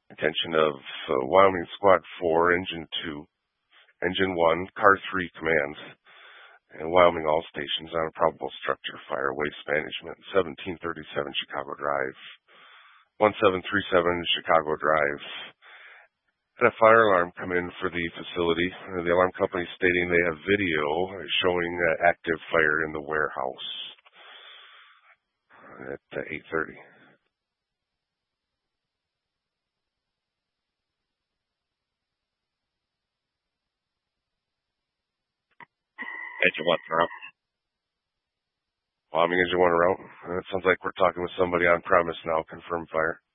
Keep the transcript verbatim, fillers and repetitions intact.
Attention of uh, Wyoming Squad four, Engine two, Engine one, Car three commands, and Wyoming All Stations on a probable structure fire, waste management, seventeen thirty-seven Chicago Drive, one seven three seven Chicago Drive. Had a fire alarm come in for the facility. Uh, the alarm company stating they have video showing uh, active fire in the warehouse at uh, eight thirty. Engine one, route. Wyoming Engine one route. Uh, it sounds like we're talking with somebody on premise now. Confirmed fire.